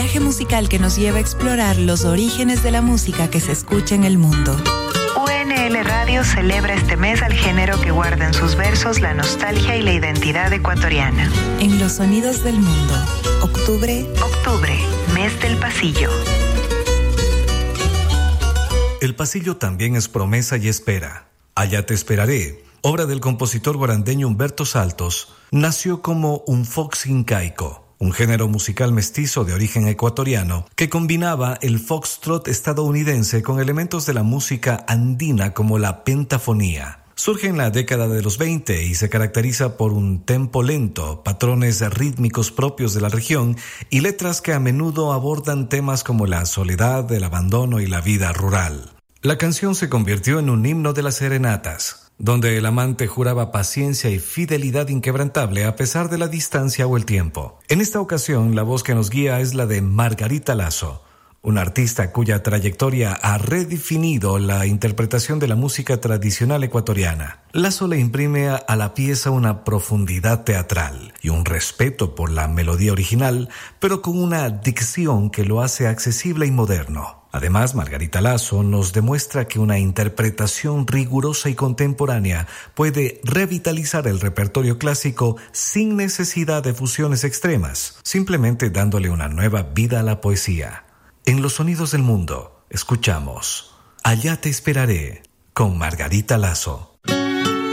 viaje musical que nos lleva a explorar los orígenes de la música que se escucha en el mundo. UNL Radio celebra este mes al género que guarda en sus versos la nostalgia y la identidad ecuatoriana. En los sonidos del mundo. Octubre, mes del pasillo. El pasillo también es promesa y espera. Allá te esperaré, obra del compositor guarandeño Humberto Saltos, nació como un fox incaico, un género musical mestizo de origen ecuatoriano que combinaba el foxtrot estadounidense con elementos de la música andina como la pentafonía. Surge en la década de los 20 y se caracteriza por un tempo lento, patrones rítmicos propios de la región y letras que a menudo abordan temas como la soledad, el abandono y la vida rural. La canción se convirtió en un himno de las serenatas, donde el amante juraba paciencia y fidelidad inquebrantable a pesar de la distancia o el tiempo. En esta ocasión, la voz que nos guía es la de Margarita Lazo, una artista cuya trayectoria ha redefinido la interpretación de la música tradicional ecuatoriana. Lazo le imprime a la pieza una profundidad teatral y un respeto por la melodía original, pero con una dicción que lo hace accesible y moderno. Además, Margarita Lazo nos demuestra que una interpretación rigurosa y contemporánea puede revitalizar el repertorio clásico sin necesidad de fusiones extremas, simplemente dándole una nueva vida a la poesía. En los sonidos del mundo, escuchamos Allá te esperaré, con Margarita Lazo.